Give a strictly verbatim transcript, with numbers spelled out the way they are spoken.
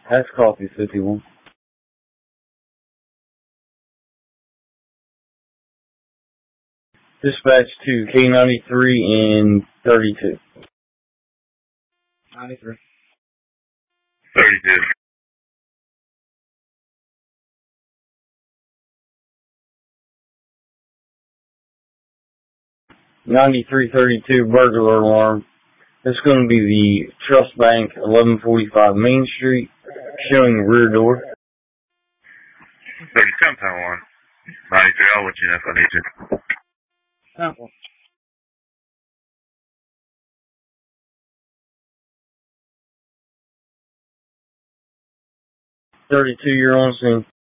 That's coffee fifty-one. Dispatch to K ninety-three and thirty-two. ninety-three. thirty-two. ninety-three thirty-two burglar alarm. It's going to be the Trust Bank, eleven forty-five Main Street, showing the rear door. thirty-seven time one. ninety-three, I'll let you know if I need to. Temple. thirty-two, you're on scene.